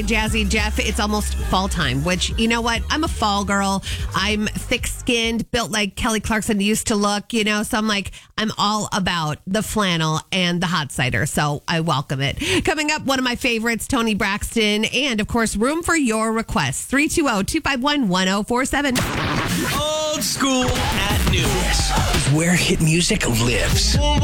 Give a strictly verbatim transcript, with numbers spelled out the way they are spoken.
Jazzy Jeff, it's almost fall time, which, you know what? I'm a fall girl. I'm thick-skinned, built like Kelly Clarkson used to look, you know, so I'm like, I'm all about the flannel and the hot cider, so I welcome it. Coming up, one of my favorites, Tony Braxton, and of course, room for your requests. three two zero, two five one, one zero four seven. Old school at noon. This is where hit music lives.